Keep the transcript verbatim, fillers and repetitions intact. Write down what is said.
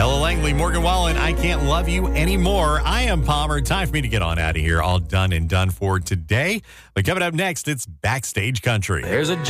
Ella Langley, Morgan Wallen, I Can't Love You Anymore. I am Palmer. Time for me to get on out of here. All done and done for today. But coming up next, it's Backstage Country. There's a